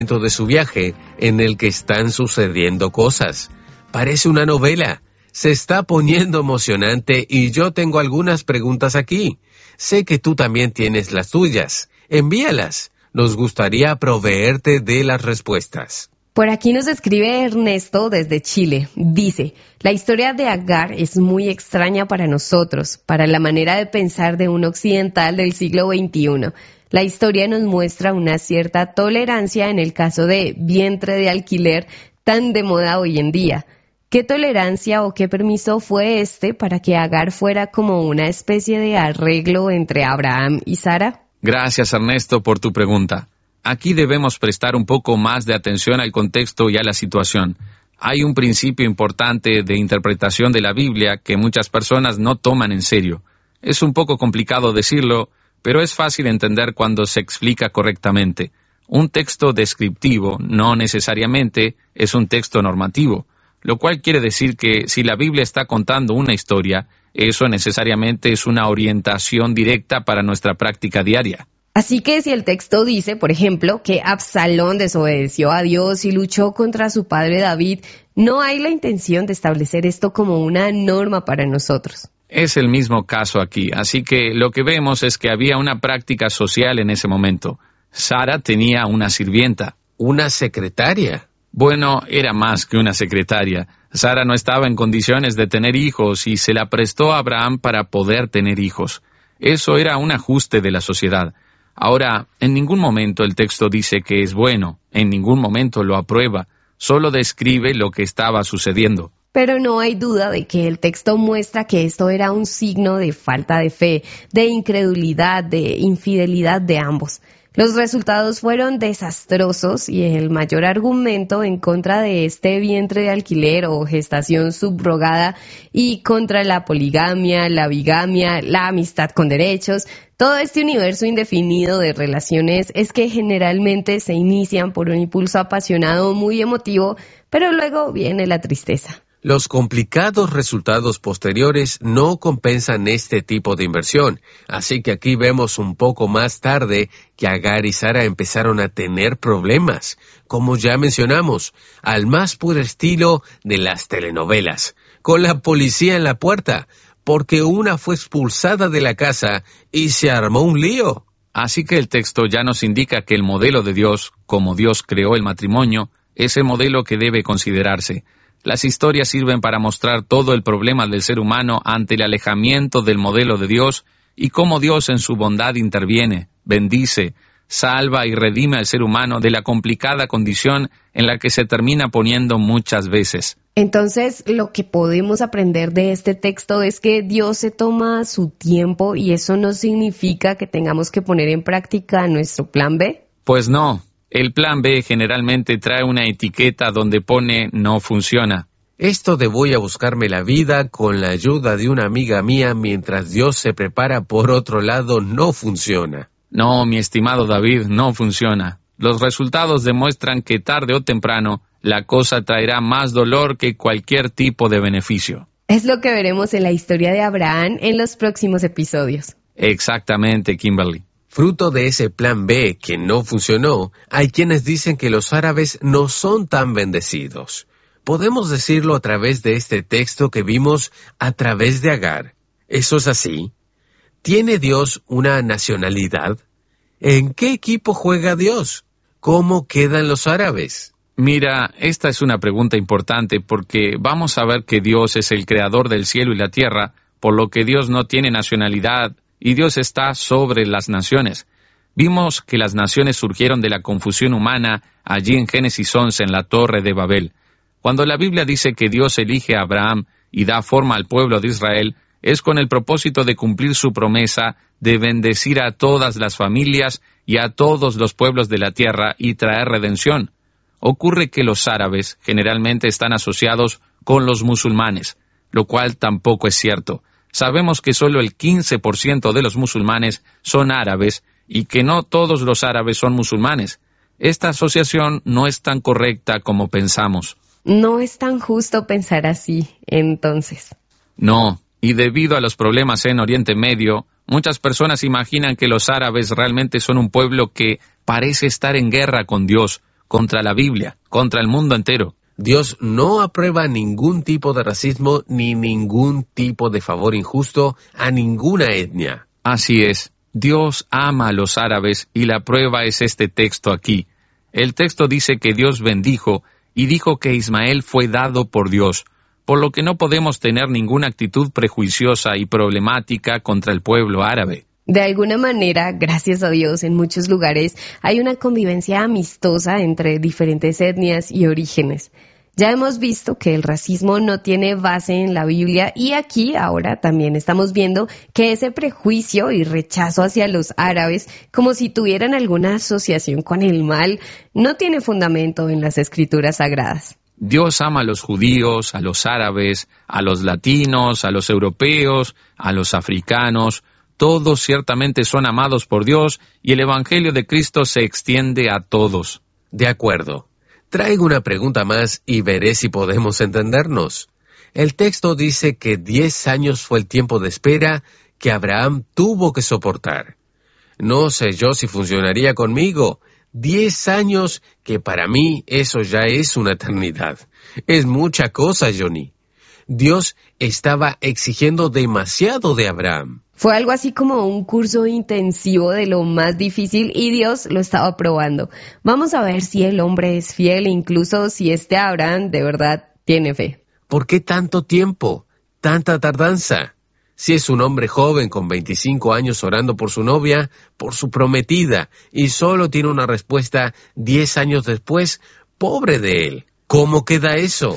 de su viaje en el que están sucediendo cosas. Parece una novela. Se está poniendo emocionante y yo tengo algunas preguntas aquí. Sé que tú también tienes las tuyas. Envíalas. Nos gustaría proveerte de las respuestas. Por aquí nos escribe Ernesto desde Chile. Dice, la historia de Agar es muy extraña para nosotros, para la manera de pensar de un occidental del siglo XXI. La historia nos muestra una cierta tolerancia en el caso de vientre de alquiler tan de moda hoy en día. ¿Qué tolerancia o qué permiso fue para que Agar fuera como una especie de arreglo entre Abraham y Sara? Gracias, Ernesto, por tu pregunta. Aquí debemos prestar un poco más de atención al contexto y a la situación. Hay un principio importante de interpretación de la Biblia que muchas personas no toman en serio. Es un poco complicado decirlo, pero es fácil entender cuando se explica correctamente. Un texto descriptivo no necesariamente es un texto normativo, lo cual quiere decir que si la Biblia está contando una historia, eso necesariamente es una orientación directa para nuestra práctica diaria. Así que si el texto dice, por ejemplo, que Absalón desobedeció a Dios y luchó contra su padre David, no hay la intención de establecer esto como una norma para nosotros. Es el mismo caso aquí, así que lo que vemos es que había una práctica social en ese momento. Sara tenía una sirvienta. ¿Una secretaria? Bueno, era más que una secretaria. Sara no estaba en condiciones de tener hijos y se la prestó a Abraham para poder tener hijos. Eso era un ajuste de la sociedad. Ahora, en ningún momento el texto dice que es bueno, en ningún momento lo aprueba, solo describe lo que estaba sucediendo. Pero no hay duda de que el texto muestra que esto era un signo de falta de fe, de incredulidad, de infidelidad de ambos. Los resultados fueron desastrosos y el mayor argumento en contra de este vientre de alquiler o gestación subrogada y contra la poligamia, la bigamia, la amistad con derechos, todo este universo indefinido de relaciones es que generalmente se inician por un impulso apasionado muy emotivo, pero luego viene la tristeza. Los complicados resultados posteriores no compensan este tipo de inversión, así que aquí vemos un poco más tarde que Agar y Sara empezaron a tener problemas, como ya mencionamos, al más puro estilo de las telenovelas, con la policía en la puerta, porque una fue expulsada de la casa y se armó un lío. Así que el texto ya nos indica que el modelo de Dios, como Dios creó el matrimonio, es el modelo que debe considerarse. Las historias sirven para mostrar todo el problema del ser humano ante el alejamiento del modelo de Dios y cómo Dios en su bondad interviene, bendice, salva y redime al ser humano de la complicada condición en la que se termina poniendo muchas veces. Entonces, lo que podemos aprender de este texto es que Dios se toma su tiempo y eso no significa que tengamos que poner en práctica nuestro plan B. Pues no. El plan B generalmente trae una etiqueta donde pone no funciona. Esto de voy a buscarme la vida con la ayuda de una amiga mía mientras Dios se prepara por otro lado no funciona. No, mi estimado David, no funciona. Los resultados demuestran que tarde o temprano la cosa traerá más dolor que cualquier tipo de beneficio. Es lo que veremos en la historia de Abraham en los próximos episodios. Exactamente, Kimberly. Fruto de ese plan B que no funcionó, hay quienes dicen que los árabes no son tan bendecidos. Podemos decirlo a través de este texto que vimos a través de Agar. ¿Eso es así? ¿Tiene Dios una nacionalidad? ¿En qué equipo juega Dios? ¿Cómo quedan los árabes? Mira, esta es una pregunta importante porque vamos a ver que Dios es el creador del cielo y la tierra, por lo que Dios no tiene nacionalidad y Dios está sobre las naciones. Vimos que las naciones surgieron de la confusión humana allí en Génesis 11 en la Torre de Babel. Cuando la Biblia dice que Dios elige a Abraham y da forma al pueblo de Israel, es con el propósito de cumplir su promesa de bendecir a todas las familias y a todos los pueblos de la tierra y traer redención. Ocurre que los árabes generalmente están asociados con los musulmanes, lo cual tampoco es cierto. Sabemos que solo el 15% de los musulmanes son árabes y que no todos los árabes son musulmanes. Esta asociación no es tan correcta como pensamos. No es tan justo pensar así, entonces. No, y debido a los problemas en Oriente Medio, muchas personas imaginan que los árabes realmente son un pueblo que parece estar en guerra con Dios, contra la Biblia, contra el mundo entero. Dios no aprueba ningún tipo de racismo ni ningún tipo de favor injusto a ninguna etnia. Así es, Dios ama a los árabes y la prueba es este texto aquí. El texto dice que Dios bendijo y dijo que Ismael fue dado por Dios, por lo que no podemos tener ninguna actitud prejuiciosa y problemática contra el pueblo árabe. De alguna manera, gracias a Dios, en muchos lugares hay una convivencia amistosa entre diferentes etnias y orígenes. Ya hemos visto que el racismo no tiene base en la Biblia y aquí ahora también estamos viendo que ese prejuicio y rechazo hacia los árabes, como si tuvieran alguna asociación con el mal, no tiene fundamento en las escrituras sagradas. Dios ama a los judíos, a los árabes, a los latinos, a los europeos, a los africanos. Todos ciertamente son amados por Dios y el Evangelio de Cristo se extiende a todos. De acuerdo. Traigo una pregunta más y veré si podemos entendernos. El texto dice que 10 años fue el tiempo de espera que Abraham tuvo que soportar. No sé yo si funcionaría conmigo. 10 años, que para mí eso ya es una eternidad. Es mucha cosa, Johnny. Dios estaba exigiendo demasiado de Abraham. Fue algo así como un curso intensivo de lo más difícil y Dios lo estaba probando. Vamos a ver si el hombre es fiel e incluso si Abraham de verdad tiene fe. ¿Por qué tanto tiempo? ¿Tanta tardanza? Si es un hombre joven con 25 años orando por su novia, por su prometida, y solo tiene una respuesta 10 años después, pobre de él. ¿Cómo queda eso?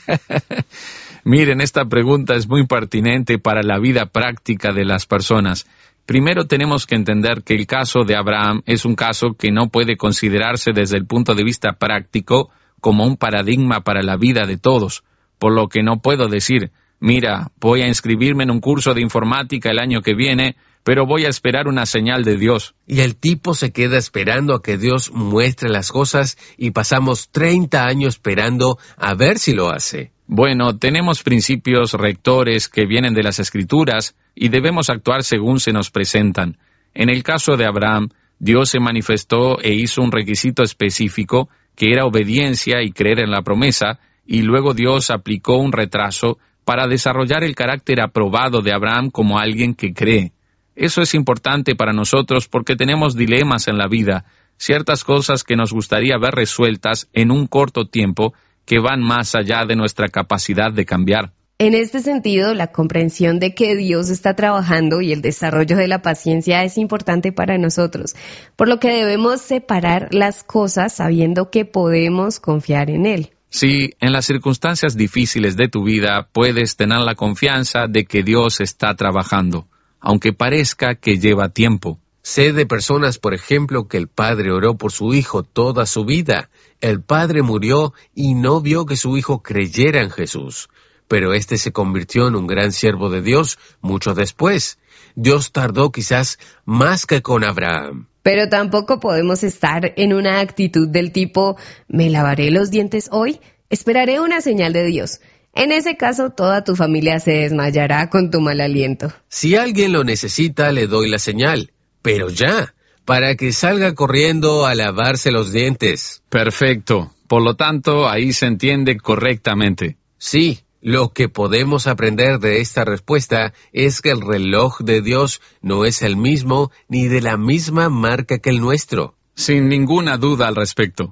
Miren, esta pregunta es muy pertinente para la vida práctica de las personas. Primero tenemos que entender que el caso de Abraham es un caso que no puede considerarse desde el punto de vista práctico como un paradigma para la vida de todos, por lo que no puedo decir, mira, voy a inscribirme en un curso de informática el año que viene, pero voy a esperar una señal de Dios. Y el tipo se queda esperando a que Dios muestre las cosas y pasamos 30 años esperando a ver si lo hace. Bueno, tenemos principios rectores que vienen de las Escrituras y debemos actuar según se nos presentan. En el caso de Abraham, Dios se manifestó e hizo un requisito específico que era obediencia y creer en la promesa, y luego Dios aplicó un retraso para desarrollar el carácter aprobado de Abraham como alguien que cree. Eso es importante para nosotros porque tenemos dilemas en la vida, ciertas cosas que nos gustaría ver resueltas en un corto tiempo que van más allá de nuestra capacidad de cambiar. En este sentido, la comprensión de que Dios está trabajando y el desarrollo de la paciencia es importante para nosotros, por lo que debemos separar las cosas sabiendo que podemos confiar en Él. Sí, en las circunstancias difíciles de tu vida puedes tener la confianza de que Dios está trabajando, aunque parezca que lleva tiempo. Sé de personas, por ejemplo, que el padre oró por su hijo toda su vida. El padre murió y no vio que su hijo creyera en Jesús. Pero este se convirtió en un gran siervo de Dios mucho después. Dios tardó quizás más que con Abraham. Pero tampoco podemos estar en una actitud del tipo, ¿me lavaré los dientes hoy? Esperaré una señal de Dios. En ese caso, toda tu familia se desmayará con tu mal aliento. Si alguien lo necesita, le doy la señal. Pero ya, para que salga corriendo a lavarse los dientes. Perfecto. Por lo tanto, ahí se entiende correctamente. Sí, lo que podemos aprender de esta respuesta es que el reloj de Dios no es el mismo ni de la misma marca que el nuestro. Sin ninguna duda al respecto.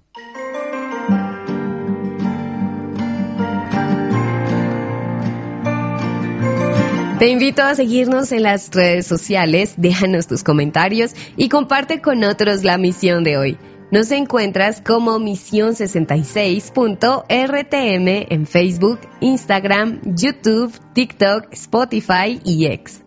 Te invito a seguirnos en las redes sociales, déjanos tus comentarios y comparte con otros la misión de hoy. Nos encuentras como misión66.rtm en Facebook, Instagram, YouTube, TikTok, Spotify y X.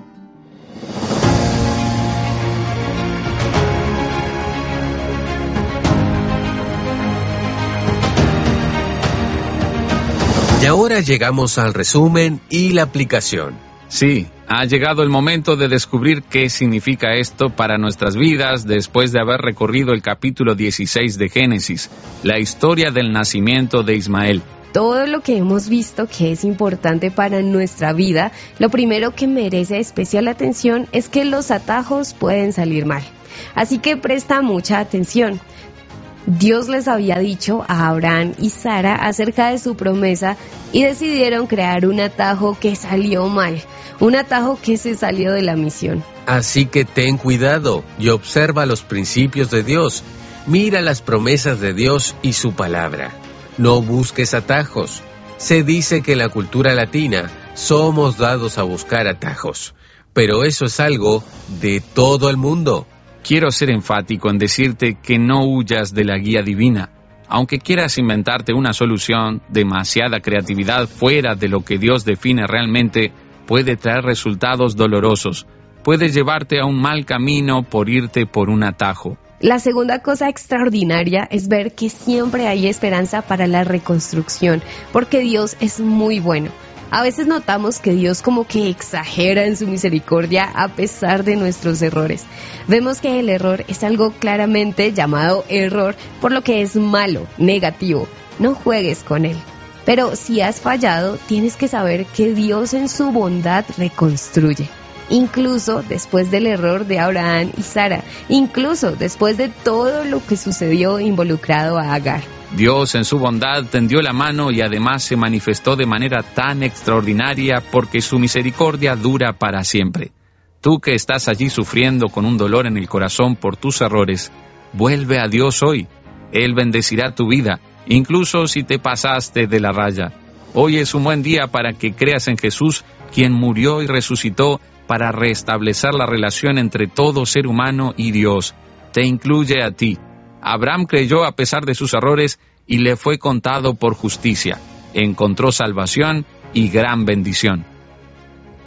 Y ahora llegamos al resumen y la aplicación. Sí, ha llegado el momento de descubrir qué significa esto para nuestras vidas después de haber recorrido el capítulo 16 de Génesis, la historia del nacimiento de Ismael. Todo lo que hemos visto que es importante para nuestra vida, lo primero que merece especial atención es que los atajos pueden salir mal. Así que presta mucha atención. Dios les había dicho a Abraham y Sara acerca de su promesa y decidieron crear un atajo que salió mal, un atajo que se salió de la misión. Así que ten cuidado y observa los principios de Dios. Mira las promesas de Dios y su palabra. No busques atajos. Se dice que en la cultura latina somos dados a buscar atajos, pero eso es algo de todo el mundo. Quiero ser enfático en decirte que no huyas de la guía divina. Aunque quieras inventarte una solución, demasiada creatividad fuera de lo que Dios define realmente puede traer resultados dolorosos. Puede llevarte a un mal camino por irte por un atajo. La segunda cosa extraordinaria es ver que siempre hay esperanza para la reconstrucción, porque Dios es muy bueno. A veces notamos que Dios como que exagera en su misericordia a pesar de nuestros errores. Vemos que el error es algo claramente llamado error, por lo que es malo, negativo. No juegues con él. Pero si has fallado, tienes que saber que Dios en su bondad reconstruye. Incluso después del error de Abraham y Sara, incluso después de todo lo que sucedió involucrado a Agar. Dios en su bondad tendió la mano y además se manifestó de manera tan extraordinaria porque su misericordia dura para siempre. Tú que estás allí sufriendo con un dolor en el corazón por tus errores, vuelve a Dios hoy. Él bendecirá tu vida, incluso si te pasaste de la raya. Hoy es un buen día para que creas en Jesús, quien murió y resucitó para restablecer la relación entre todo ser humano y Dios. Te incluye a ti. Abraham creyó a pesar de sus errores y le fue contado por justicia. Encontró salvación y gran bendición.